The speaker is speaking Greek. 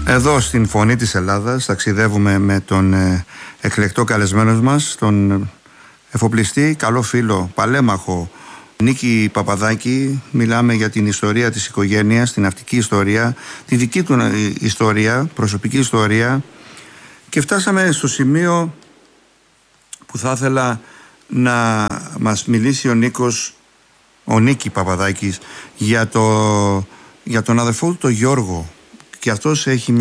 Εδώ στην Φωνή της Ελλάδας ταξιδεύουμε με τον εκλεκτό καλεσμένο μας, τον εφοπλιστή, καλό φίλο, παλέμαχο Νίκη Παπαδάκη. Μιλάμε για την ιστορία της οικογένειας, την ναυτική ιστορία, τη δική του ιστορία, προσωπική ιστορία, και φτάσαμε στο σημείο που θα ήθελα να μας μιλήσει ο Νίκη Παπαδάκης για τον αδερφό του τον Γιώργο, και αυτός έχει μια